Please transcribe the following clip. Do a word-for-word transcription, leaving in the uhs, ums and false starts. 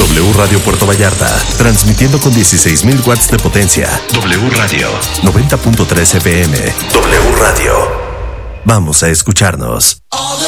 W Radio Puerto Vallarta, transmitiendo con dieciséis mil watts de potencia. W Radio noventa punto tres F M. W Radio. Vamos a escucharnos.